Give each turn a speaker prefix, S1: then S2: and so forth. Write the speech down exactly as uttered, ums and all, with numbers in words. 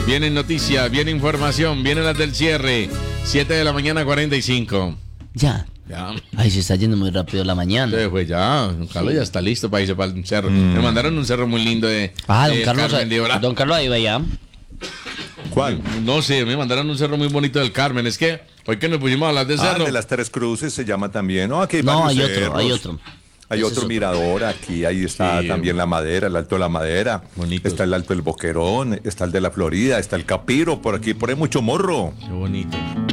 S1: Vienen noticias, viene información, vienen las del cierre. siete de la mañana, cuarenta y cinco.
S2: Ya.
S1: Ya.
S2: Ay, se está yendo muy rápido la mañana.
S1: Sí, pues ya, don Carlos
S2: Sí.
S1: ya está listo para irse para el cerro.
S3: Mm.
S1: Me mandaron un cerro muy lindo de.
S2: Ah, don
S1: de
S2: Carlos,
S1: Carmen de Orán.
S2: don Carlos ahí va ya.
S3: ¿Cuál?
S1: No sé, me mandaron un cerro muy bonito del Carmen. Es que hoy que nos pusimos a hablar de
S3: Ah,
S1: cerro.
S3: de las Tres Cruces se llama también. No, aquí hay
S2: No,
S3: varios
S2: hay otro,
S3: cerros.
S2: hay otro.
S3: Hay
S2: Ese
S3: otro
S2: es otro.
S3: mirador aquí, ahí está
S1: Sí.
S3: también la Madera, el Alto de la Madera.
S1: Bonitos.
S3: Está el Alto del Boquerón, está el de la Florida, está el Capiro, por aquí, por ahí mucho morro.
S1: Qué bonito.